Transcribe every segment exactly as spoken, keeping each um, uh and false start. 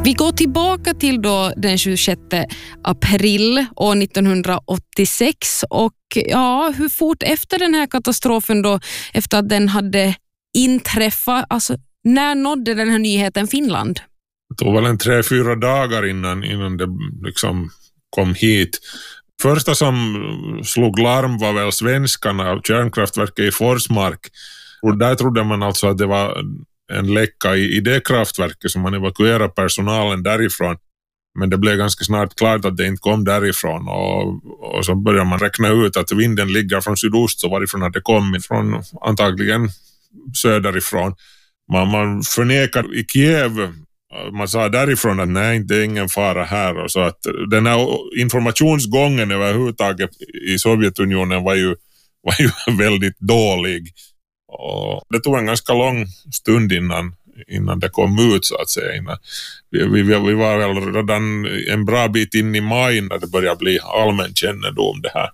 Vi går tillbaka till då den tjugosjätte april år nittonhundraåttiosex och ja, hur fort efter den här katastrofen då, efter att den hade inträffat, alltså när nådde den här nyheten Finland? Det tog väl en tre, fyra dagar innan, innan det liksom kom hit. Första som slog larm var väl svenskarna av kärnkraftverket i Forsmark. Och där trodde man alltså att det var en läcka i, i det kraftverket som man evakuerade personalen därifrån. Men det blev ganska snart klart att det inte kom därifrån. Och, och så började man räkna ut att vinden ligger från sydost, så varifrån hade det kommit. Från antagligen söderifrån. Man, man förnekar i Kiev. Man sa därifrån att nej, det är ingen fara här. Och så att den här informationsgången överhuvudtaget i Sovjetunionen var ju, var ju väldigt dålig. Och det tog en ganska lång stund innan, innan det kom ut, så att säga. Innan. Vi, vi, vi var väl redan en bra bit in i maj när det började bli allmän kännedom om det här.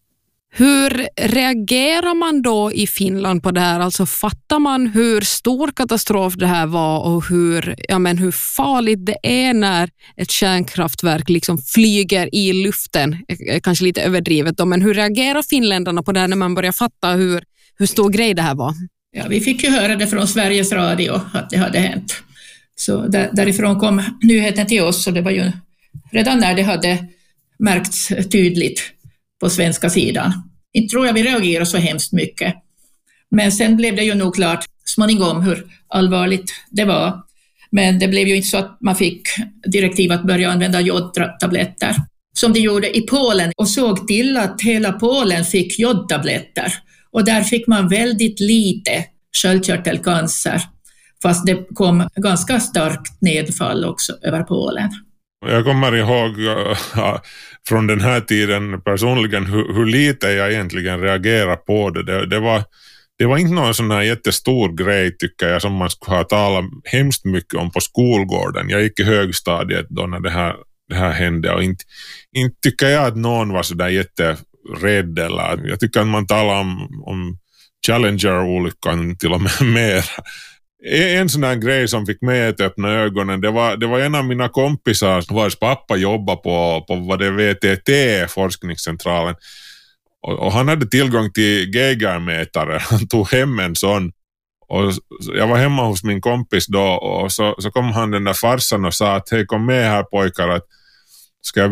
Hur reagerar man då i Finland på det här? Alltså fattar man hur stor katastrof det här var och hur, ja men hur farligt det är när ett kärnkraftverk liksom flyger i luften? Kanske lite överdrivet då, men hur reagerar finländarna på det här när man börjar fatta hur, hur stor grej det här var? Ja, vi fick ju höra det från Sveriges Radio att det hade hänt. Så där, därifrån kom nyheten till oss, och det var ju redan när det hade märkts tydligt på svenska sidan. Inte tror jag vi reagerade så hemskt mycket. Men sen blev det ju nog klart småningom hur allvarligt det var. Men det blev ju inte så att man fick direktiv att börja använda jodtabletter som de gjorde i Polen, och såg till att hela Polen fick jodtabletter. Och där fick man väldigt lite sköldkörtelcancer, fast det kom ganska starkt nedfall också över Polen. Jag kommer ihåg ja, från den här tiden personligen hur, hur lite jag egentligen reagerar på det. Det, det, var, det var inte någon sån här jättestor grej, tycker jag, som man skulle ha talat hemskt mycket om på skolgården. Jag gick i högstadiet då när det här, det här hände, och inte, inte tycker jag att någon var så där jätterädd. Eller, jag tycker att man talar om, om Challenger-olyckan till och med mer. En sån här grej som fick mig att öppna ögonen, det var, det var en av mina kompisar vars pappa jobbade på, på vad det V T T, forskningscentralen. Och, och han hade tillgång till Geigermätare. Han tog hem en sån. Och jag var hemma hos min kompis då, och så, så kom han den där farsan och sa att hej, kom med här pojkar, att ska jag